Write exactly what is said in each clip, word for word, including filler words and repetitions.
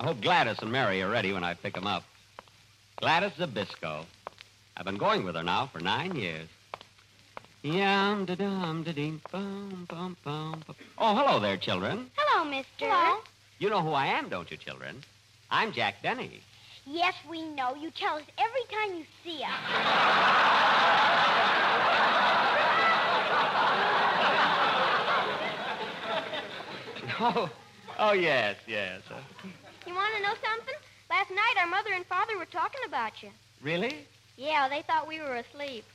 I hope Gladys and Mary are ready when I pick them up. Gladys Zabisco. I've been going with her now for nine years. Yum da dum da dee bum bum bum. Oh, hello there, children. Hello, mister. Hello. You know who I am, don't you, children? I'm Jack Denny. Yes, we know. You tell us every time you see us. Oh, oh yes, yes. Uh, You want to know something? Last night, our mother and father were talking about you. really? Yeah, they thought we were asleep.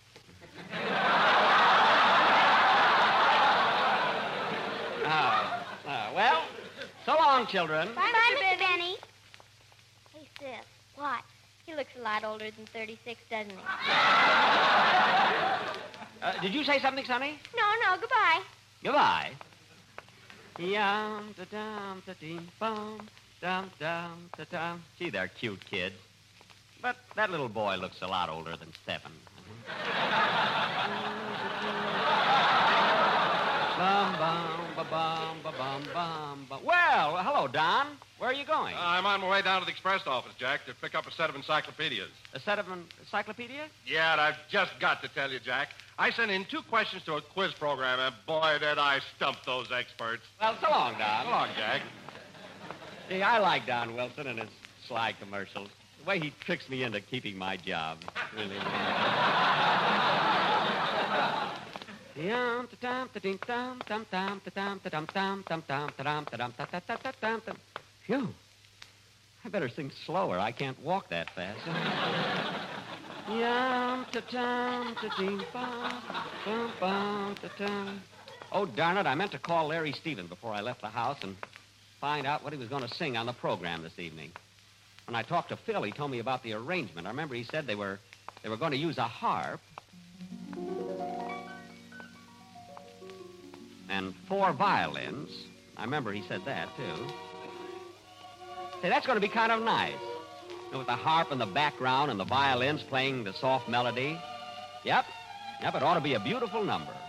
Oh, oh, well, so long, children. Bye, Bye, Mister Mister Benny. Benny. Hey, sis, What? he looks a lot older than thirty-six, doesn't he? Uh, did you say something, Sonny? No, no, goodbye. Goodbye. Yum da dum da dee bum dum dum da dum. Gee, they're cute kids. But that little boy looks a lot older than seven. Bum bum ba bum ba bum bum bum. Well, hello, Don. Where are you going? Uh, I'm on my way down to the express office, Jack, to pick up a set of encyclopedias. A set of encyclopedias? Yeah, and I've just got to tell you, Jack. I sent in two questions to a quiz program, and boy, did I stump those experts. Well, so long, Don. So long, Jack. See, I like Don Wilson and his sly commercials. The way he tricks me into keeping my job. Really. Yum, ta-dum, ta-ding, dum, dum, dum, ta-dum, ta-dum, dum, dum, dum, ta-dum, ta-dum, ta-ta-ta-ta-dum, dum. Phew. I better sing slower. I can't walk that fast. Yum, ta-dum, ta-ding, bum, bum, bum, ta-dum. Oh, darn it, I meant to call Larry Stevens before I left the house and find out what he was going to sing on the program this evening. When I talked to Phil, he told me about the arrangement. I remember he said they were they were going to use a harp and four violins. I remember he said that, too. Say, that's going to be kind of nice. You know, with the harp in the background and the violins playing the soft melody. Yep. Yep, it ought to be a beautiful number.